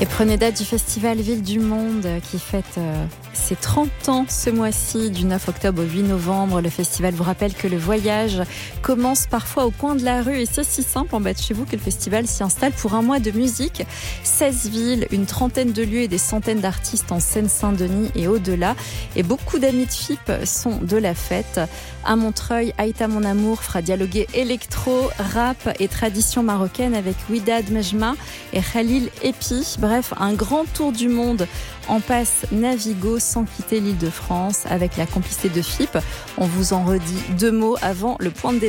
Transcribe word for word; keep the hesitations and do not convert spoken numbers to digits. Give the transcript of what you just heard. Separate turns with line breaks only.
Et prenez date du Festival Ville du Monde qui fête euh, ses trente ans ce mois-ci, du neuf octobre au huit novembre. Le festival vous rappelle que le voyage commence parfois au coin de la rue et c'est si simple en bas de chez vous que le festival s'y installe pour un mois de musique. seize villes, une trentaine de lieux et des centaines d'artistes en Seine-Saint-Denis et au-delà. Et beaucoup d'amis de F I P sont de la fête. À Montreuil, Aïta Mon Amour fera dialoguer électro, rap et tradition marocaine avec Widad Mejma et Khalil Epi. Bref, un grand tour du monde en passe Navigo sans quitter l'Île-de-France avec la complicité de F I P. On vous en redit deux mots avant le point de départ.